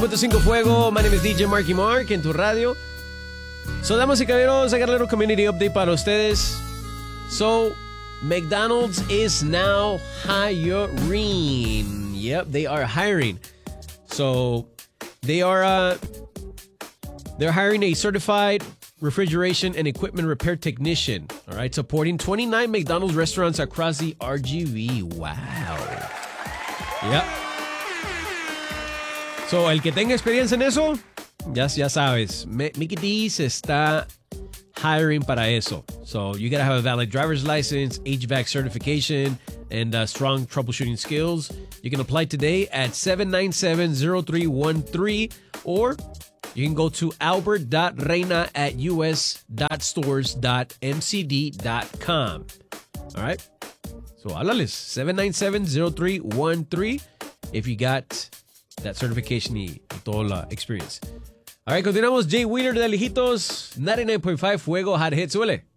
99.5 Fuego. My name is DJ Marky Mark en tu radio. So, damas y caballeros, I got a little community update para ustedes. So, McDonald's is now hiring. Yep, they are hiring. So, they're hiring a certified refrigeration and equipment repair technician. All right, supporting 29 McDonald's restaurants across the RGV. Wow. Yep. So, el que tenga experiencia en eso, ya sabes, Mickey D's está hiring para eso. So, you gotta have a valid driver's license, HVAC certification, and strong troubleshooting skills. You can apply today at 797-0313, or you can go to albert.reina@us.stores.mcd.com. All right? So, háblales, 797-0313 if you got that certification y toda la experience. All right, continuamos. Jay Wheeler de Lejitos, 99.5 Fuego Hot Hits. Súbele.